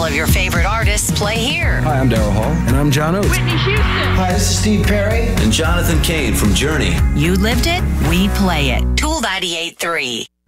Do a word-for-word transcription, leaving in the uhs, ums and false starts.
of your favorite artists play here. Hi, I'm Daryl Hall. And I'm John Oates. Whitney Houston. Hi, this is Steve Perry. And Jonathan Cain from Journey. You lived it, we play it. Tool ninety-eight point three.